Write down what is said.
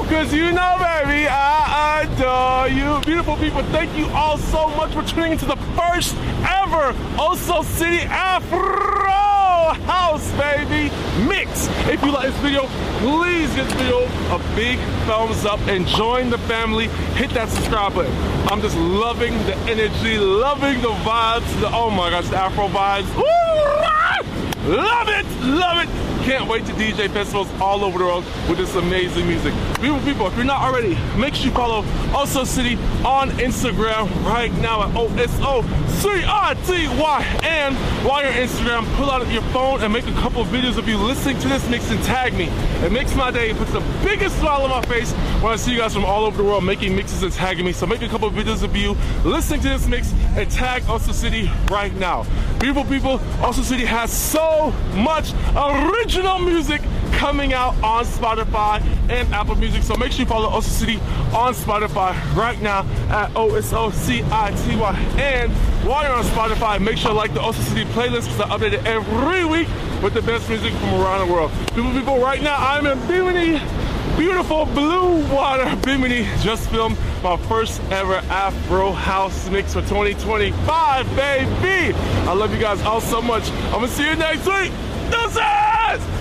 Cause you know, baby, I adore you. Beautiful people, thank you all so much for tuning into the first ever Oso City Afro House, baby, mix. If you like this video, please give this video a big thumbs up and join the family. Hit that subscribe button. I'm just loving the energy, loving the vibes, oh my gosh, the Afro vibes. Woo! Love it, love it. Can't wait to DJ festivals all over the world with this amazing music. Beautiful people, if you're not already, make sure you follow Oso City on Instagram right now at OSOCITY. And while you're on Instagram, pull out your phone and make a couple of videos of you listening to this mix and tag me. It makes my day. It puts the biggest smile on my face when I see you guys from all over the world making mixes and tagging me. So make a couple of videos of you listening to this mix and tag Oso City right now. Beautiful people, Oso City has so much original music coming out on Spotify and Apple Music. So make sure you follow Oso City on Spotify right now at OSOCITY. And while you're on Spotify, make sure to like the Oso City playlist because I update it every week with the best music from around the world. Beautiful people, right now I'm in Bimini, beautiful blue water. Bimini just filmed my first ever Afro House mix for 2025, baby. I love you guys all so much. I'm gonna see you next week. Deuces!